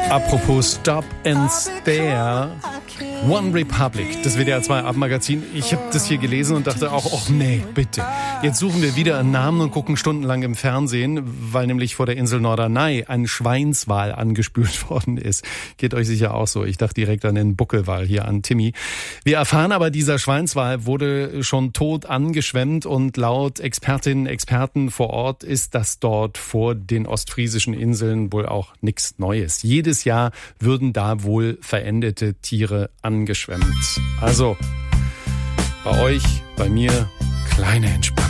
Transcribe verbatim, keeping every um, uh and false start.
Apropos Stop and Stare, One Republic, das W D R zwei Abendmagazin. Ich habe das hier gelesen und dachte auch, ach nee, bitte. Jetzt suchen wir wieder einen Namen und gucken stundenlang im Fernsehen, weil nämlich vor der Insel Norderney ein Schweinswal angespült worden ist. Geht euch sicher auch so. Ich dachte direkt an den Buckelwal hier, an Timmy. Wir erfahren aber, dieser Schweinswal wurde schon tot angeschwemmt und laut Expertinnen und Experten vor Ort ist das dort vor den ostfriesischen Inseln wohl auch nichts Neues. Jedes Jahr würden da wohl verendete Tiere angeschwemmt. Also bei euch, bei mir, kleine Entspannung.